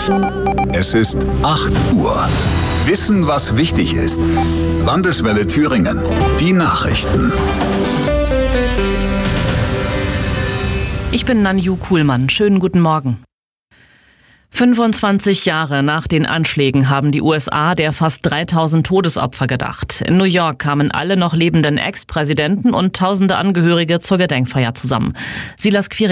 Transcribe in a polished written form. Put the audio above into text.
Es ist 8 Uhr. Wissen, was wichtig ist. Landeswelle Thüringen. Die Nachrichten. Ich bin Nanju Kuhlmann. Schönen guten Morgen. 25 Jahre nach den Anschlägen haben die USA der fast 3000 Todesopfer gedacht. In New York kamen alle noch lebenden Ex-Präsidenten und tausende Angehörige zur Gedenkfeier zusammen. Silas Quiring